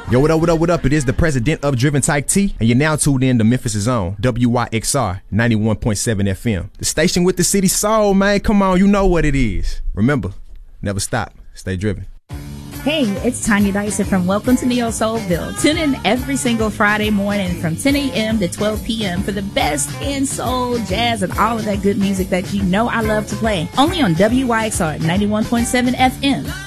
Yo, what up, what up, what up? It is the president of Driven Type T, and you're now tuned in to Memphis' own WYXR 91.7 FM. The station with the city soul, man. Come on, you know what it is. Remember, never stop. Stay driven. Hey, it's Tanya Dyson from Welcome to Neo Soulville. Tune in every single Friday morning from 10 a.m. to 12 p.m. for the best in soul, jazz, and all of that good music that you know I love to play. Only on WYXR 91.7 FM.